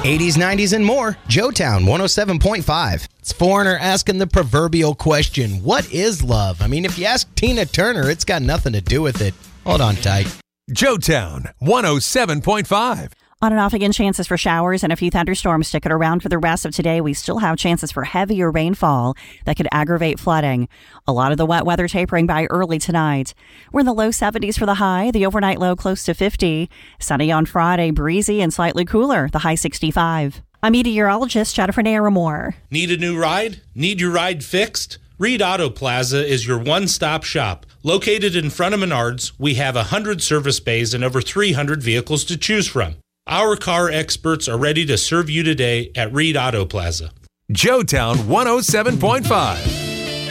80s, 90s, and more. Joetown 107.5. It's Foreigner asking the proverbial question, what is love? I mean, if you ask Tina Turner, it's got nothing to do with it. Hold on tight. Joetown 107.5. On and off again, chances for showers and a few thunderstorms sticking around for the rest of today. We still have chances for heavier rainfall that could aggravate flooding. A lot of the wet weather tapering by early tonight. We're in the low 70s for the high, the overnight low close to 50. Sunny on Friday, breezy and slightly cooler, the high 65. I'm meteorologist Jennifer Naramore. Need a new ride? Need your ride fixed? Reed Auto Plaza is your one-stop shop. Located in front of Menards, we have 100 service bays and over 300 vehicles to choose from. Our car experts are ready to serve you today at Reed Auto Plaza. Joetown 107.5.